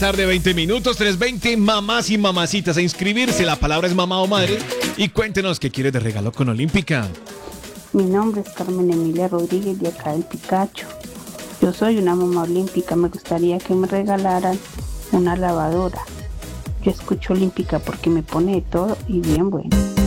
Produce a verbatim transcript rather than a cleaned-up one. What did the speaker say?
Tarde veinte minutos, tres veinte, mamás y mamacitas a inscribirse. La palabra es mamá o madre. Y cuéntenos qué quieres de regalo con Olímpica. Mi nombre es Carmen Emilia Rodríguez de acá del Picacho. Yo soy una mamá olímpica. Me gustaría que me regalaran una lavadora. Yo escucho Olímpica porque me pone de todo y bien bueno.